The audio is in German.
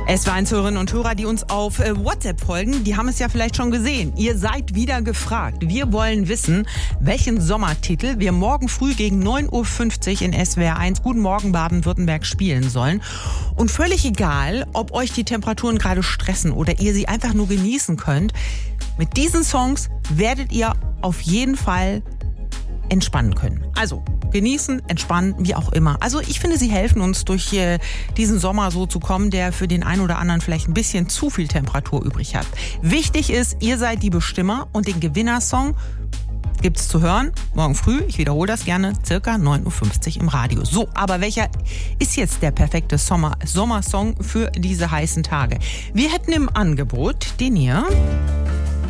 SW1-Hörerinnen und Hörer, die uns auf WhatsApp folgen, die haben es ja vielleicht schon gesehen. Ihr seid wieder gefragt. Wir wollen wissen, welchen Sommertitel wir morgen früh gegen 9.50 Uhr in SWR1 Guten Morgen Baden-Württemberg spielen sollen. Und völlig egal, ob euch die Temperaturen gerade stressen oder ihr sie einfach nur genießen könnt, mit diesen Songs werdet ihr auf jeden Fall entspannen können. Also genießen, entspannen, wie auch immer. Also ich finde, sie helfen uns durch diesen Sommer so zu kommen, der für den einen oder anderen vielleicht ein bisschen zu viel Temperatur übrig hat. Wichtig ist, ihr seid die Bestimmer und den Gewinnersong gibt's zu hören morgen früh, ich wiederhole das gerne, circa 9.50 Uhr im Radio. So, aber welcher ist jetzt der perfekte Sommersong für diese heißen Tage? Wir hätten im Angebot den hier.